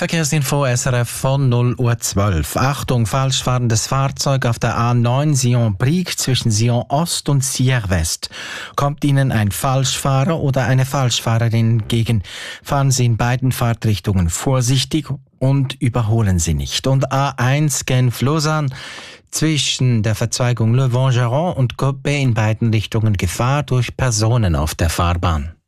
Verkehrsinfo SRF von 0:12 Uhr. Achtung, falsch fahrendes Fahrzeug auf der A9 Sion-Brieg zwischen Sion Ost und Sierre West. Kommt Ihnen ein Falschfahrer oder eine Falschfahrerin entgegen, fahren Sie in beiden Fahrtrichtungen vorsichtig und überholen Sie nicht. Und A1 Genf-Lausanne zwischen der Verzweigung Le Vangeron und Coppet in beiden Richtungen Gefahr durch Personen auf der Fahrbahn.